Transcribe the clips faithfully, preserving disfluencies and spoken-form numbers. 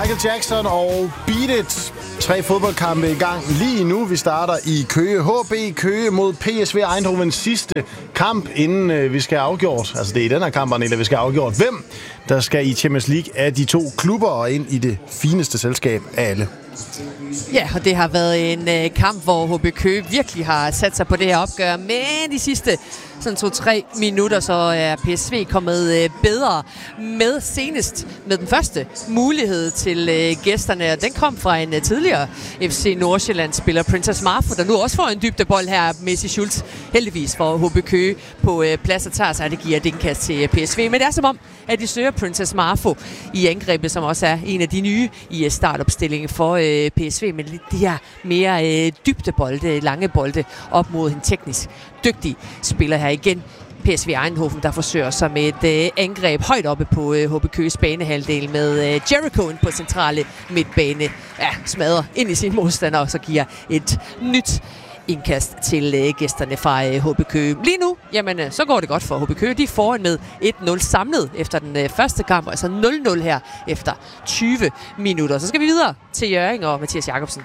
Michael Jackson og Beat It. Tre fodboldkampe i gang lige nu. Vi starter i Køge. H B Køge mod P S V Eindhovens sidste kamp, inden øh, vi skal have afgjort. Altså det er i den her kamp, Arnella, vi skal have afgjort. Hvem der skal i Champions League af de to klubber og ind i det fineste selskab af alle. Ja, og det har været en øh, kamp, hvor H B Køge virkelig har sat sig på det her opgør. Men de sidste sådan to-tre minutter, så er P S V kommet øh, bedre med senest med den første mulighed til øh, gæsterne. Den kom fra en øh, tidligere F C Nordsjælland-spiller, Princess Marfo, der nu også får en dybdebold her. Messi Schultz heldigvis for H B Køge på øh, plads og tager sig, det giver et indkast til øh, P S V. Men det er som om, at de søger Princess Marfo i angrebet, som også er en af de nye i startopstillingen for øh, P S V, med de her mere øh, dybdebolde, lange bolde op mod en teknisk dygtig spiller her igen. P S V Eindhoven, der forsøger sig med et øh, angreb højt oppe på øh, H B Køges banehalvdel med øh, Jericho på centrale midtbane. Ja, smadrer ind i sin modstander, og så giver et nyt indkast til øh, gæsterne fra øh, H B Køge. Lige nu, jamen, øh, så går det godt for H B Køge. De er foran med et nul samlet efter den øh, første kamp, altså nul nul her efter tyve minutter. Så skal vi videre til Hjørring og Mathias Jakobsen.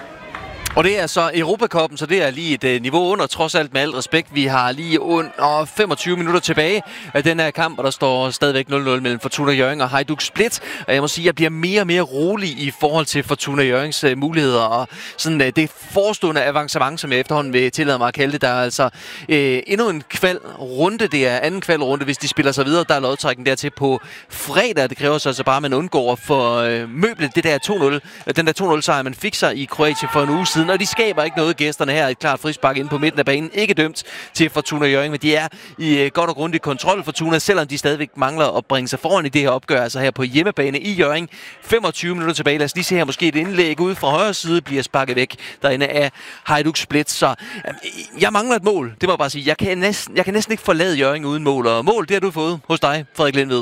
Og det er så Europacupen, så det er lige et uh, niveau under, trods alt med alt respekt. Vi har lige under femogtyve minutter tilbage af den her kamp, og der står stadigvæk nul nul mellem Fortuna Hjørring og Hajduk Split. Og jeg må sige, at jeg bliver mere og mere rolig i forhold til Fortuna Hjørrings uh, muligheder. Og sådan uh, det forestående avancement, som jeg efterhånden vil tillade mig at kalde det, der er altså uh, endnu en kvalrunde. Det er anden kvalrunde, hvis de spiller sig videre. Der er lodtrækken dertil på fredag. Det kræver så altså bare, at man undgår for uh, møblet det der to nul. Den der to nul sejr, man fik sig i Kroatien for en uge siden. Og de skaber ikke noget. Gæsterne her et klart frispark inde på midten af banen. Ikke dømt til Fortuna Hjørring, men de er i godt og grundigt kontrol, Fortuna, selvom de stadigvæk mangler at bringe sig foran i det her opgør, altså her på hjemmebane i Hjørring. femogtyve minutter tilbage. Lad os lige se her, måske et indlæg ude fra højre side bliver sparket væk derinde af Hajduk Split. Så jeg mangler et mål. Det må jeg bare sige. Jeg kan næsten, jeg kan næsten ikke forlade Hjørring uden mål. Og mål, det har du fået hos dig, Frederik Lindved.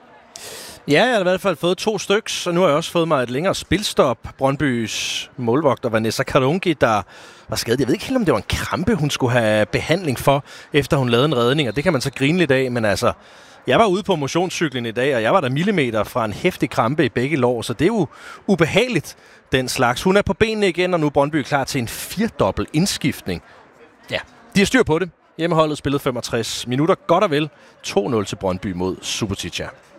Ja, jeg har i hvert fald fået to styks, og nu har jeg også fået mig et længere spilstop. Brøndbys målvogter Vanessa Karungi, der var skadet. Jeg ved ikke helt, om det var en krampe, hun skulle have behandling for, efter hun lavede en redning, og det kan man så grine lidt af, men altså, jeg var ude på motionscyklen i dag, og jeg var der millimeter fra en heftig krampe i begge lår, så det er jo ubehageligt, den slags. Hun er på benene igen, og nu er Brøndby klar til en firdobbelt indskiftning. Ja, de har styr på det. Hjemmeholdet spillede femogtres minutter, godt og vel to nul til Brøndby mod Subotica.